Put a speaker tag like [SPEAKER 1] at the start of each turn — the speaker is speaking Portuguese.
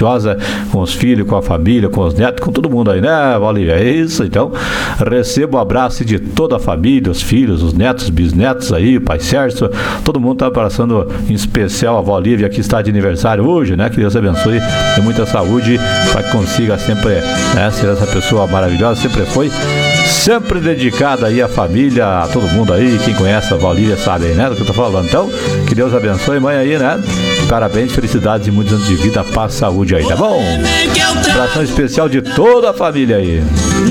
[SPEAKER 1] atenciosa com os filhos, com a família, com os netos, com todo mundo aí, né, Valívia? É isso, então, receba o abraço de toda a família, os filhos, os netos, bisnetos aí, pai Sérgio, todo mundo tá abraçando, em especial a Valívia, que está de aniversário hoje, né? Que Deus abençoe, e muita saúde, para que consiga sempre, né, ser essa pessoa maravilhosa, sempre foi, sempre dedicada aí à família, a todo mundo aí, quem conhece a Valívia sabe aí, né, do que eu tô falando. Então, que Deus abençoe, mãe aí, né? Parabéns, felicidades e muitos anos de vida, paz, saúde aí, tá bom? Abração especial de toda a família aí.